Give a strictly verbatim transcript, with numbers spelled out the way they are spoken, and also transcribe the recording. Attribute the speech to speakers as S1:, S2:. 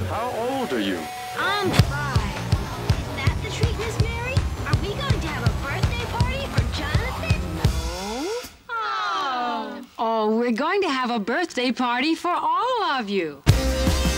S1: How old are you?
S2: I'm five. Is that the treat, Miss Mary? Are we going to have a birthday party for Jonathan?
S3: Oh. Oh, we're going to have a birthday party for all of you.